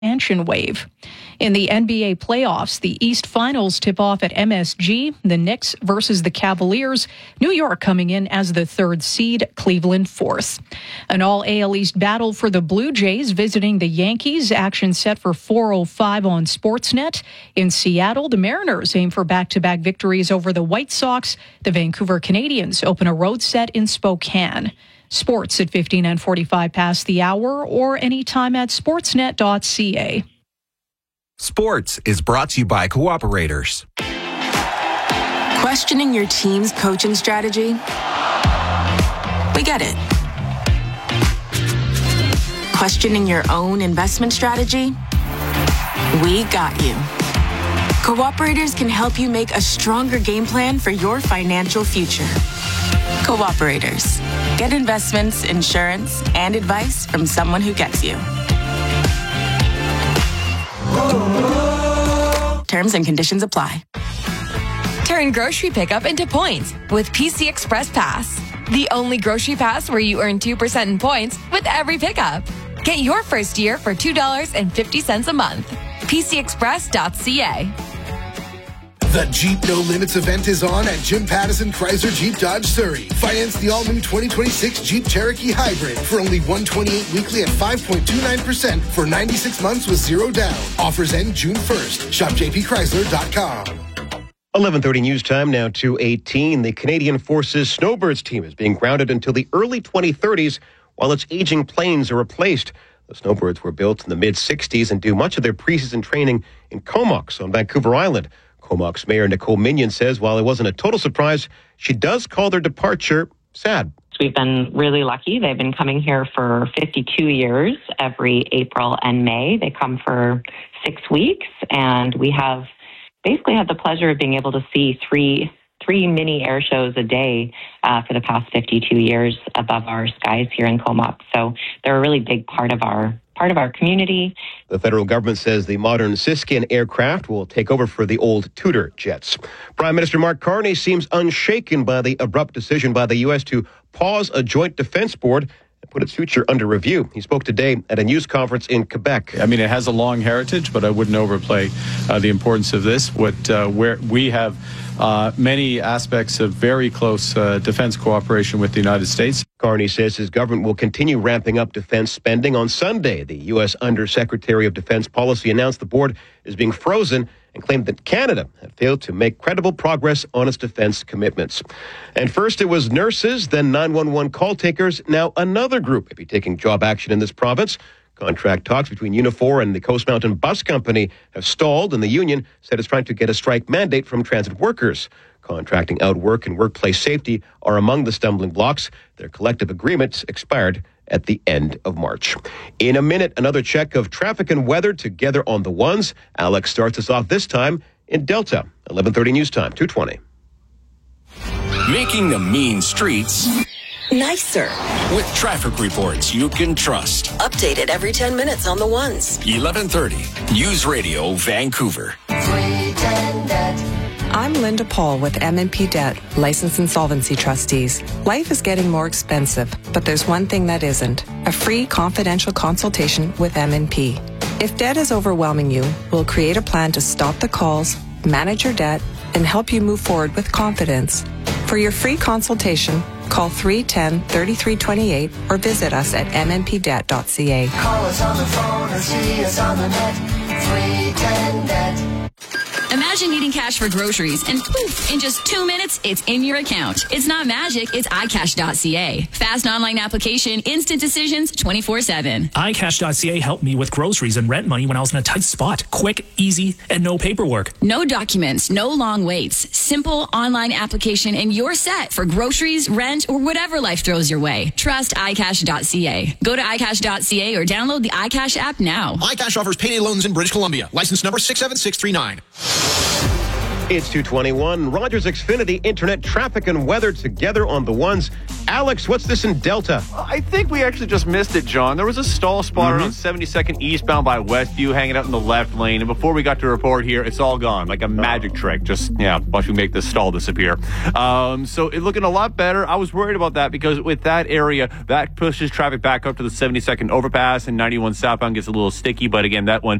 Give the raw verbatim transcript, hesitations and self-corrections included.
expansion wave. In the N B A playoffs, the East Finals tip off at M S G, the Knicks versus the Cavaliers, New York coming in as the third seed, Cleveland fourth. An all-A L East battle for the Blue Jays visiting the Yankees, action set for four oh five on Sportsnet. In Seattle, the Mariners aim for back-to-back victories over the White Sox. The Vancouver Canadians open a road set in Spokane. Sports at fifteen and forty-five past the hour or anytime at sportsnet dot c a. Sports is brought to you by Cooperators. Questioning your team's coaching strategy? We get it. Questioning your own investment strategy? We got you. Cooperators can help you make a stronger game plan for your financial future. Cooperators. Get investments, insurance, and advice from someone who gets you. Terms and conditions apply. Turn grocery pickup into points with P C Express Pass. The only grocery pass where you earn two percent in points with every pickup. Get your first year for two dollars and fifty cents a month. P C express dot c a. The Jeep No Limits event is on at Jim Pattison Chrysler Jeep Dodge Surrey. Finance the all-new twenty twenty-six Jeep Cherokee Hybrid for only one hundred twenty-eight weekly at five point two nine percent for ninety-six months with zero down. Offers end June first. Shop j p chrysler dot com. eleven thirty news time, now two eighteen. The Canadian Forces Snowbirds team is being grounded until the early twenty thirties while its aging planes are replaced. The Snowbirds were built in the mid-sixties and do much of their preseason training in Comox on Vancouver Island. Comox Mayor Nicole Minion says while it wasn't a total surprise, she does call their departure sad. We've been really lucky. They've been coming here for fifty-two years every April and May. They come for six weeks, and we have basically had the pleasure of being able to see three three mini air shows a day uh, for the past fifty-two years above our skies here in Comox. So they're a really big part of our part of our community. The federal government says the modern Siskin aircraft will take over for the old Tudor jets. Prime Minister Mark Carney seems unshaken by the abrupt decision by the U S to pause a joint defense board and put its future under review. He spoke today at a news conference in Quebec. I mean, it has a long heritage, but I wouldn't overplay uh, the importance of this. What uh, where we have uh, many aspects of very close uh, defense cooperation with the United States. Carney says his government will continue ramping up defense spending. On Sunday, the U S Undersecretary of Defense Policy announced the board is being frozen and claimed that Canada had failed to make credible progress on its defense commitments. And first it was nurses, then nine one one call takers. Now another group may be taking job action in this province. Contract talks between Unifor and the Coast Mountain Bus Company have stalled, and the union said it's trying to get a strike mandate from transit workers. Contracting out work and workplace safety are among the stumbling blocks. Their collective agreements expired at the end of March. In a minute, another check of traffic and weather together on the ones. Alex starts us off this time in Delta. eleven thirty news time, two twenty. Making the mean streets nicer with traffic reports you can trust. Updated every ten minutes on the ones. eleven thirty News Radio Vancouver. I'm Linda Paul with M and P Debt, Licensed Insolvency Trustees. Life is getting more expensive, but there's one thing that isn't. A free confidential consultation with M and P. If debt is overwhelming you, we'll create a plan to stop the calls, manage your debt, and help you move forward with confidence. For your free consultation, call three one zero, three three two eight or visit us at m n p debt dot c a. Call us on the phone or see us on the net. three ten debt. Imagine needing cash for groceries and poof, in just two minutes, it's in your account. It's not magic, it's i cash dot c a. Fast online application, instant decisions, twenty-four seven. i cash dot c a helped me with groceries and rent money when I was in a tight spot. Quick, easy, and no paperwork. No documents, no long waits. Simple online application and you're set for groceries, rent, or whatever life throws your way. Trust i cash dot c a. Go to i cash dot c a or download the iCash app now. iCash offers payday loans in British Columbia. License number six seven six three nine. It's two twenty-one. Rogers Xfinity Internet traffic and weather together on the ones. Alex, what's this in Delta? I think we actually just missed it, John. There was a stall spot mm-hmm. on seventy-second eastbound by Westview hanging out in the left lane. And before we got to report here, it's all gone. Like a magic trick. Just, yeah, watch me make this stall disappear. Um, so it's looking a lot better. I was worried about that because with that area, that pushes traffic back up to the seventy-second overpass, and ninety-one southbound gets a little sticky. But again, that one